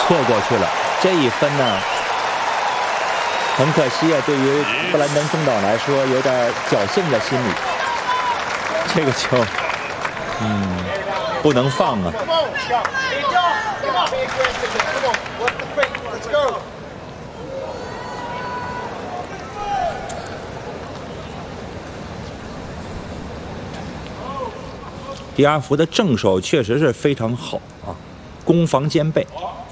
错过去了。这一分呢，很可惜啊，对于布兰登·中岛来说，有点侥幸的心理。这个球，不能放啊。迪亚福的正手确实是非常好啊，攻防兼备。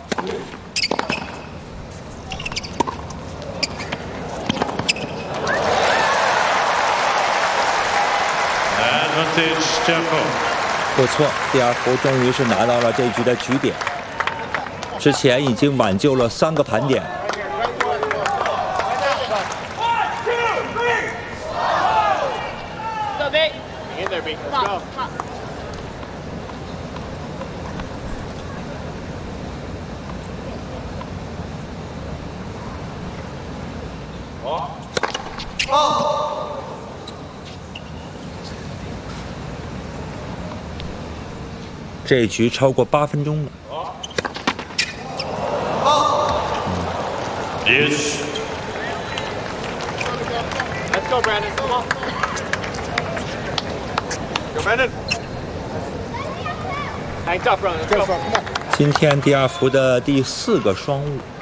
不错，迪亚福终于是拿到了这局的局点，之前已经挽救了3个盘点。这一局超过8分钟了。 Yes. Let's go, Brandon. Come on. Go, Brandon. Hang tough, Brandon. Let's go. 今天迪亚福的第4个双误。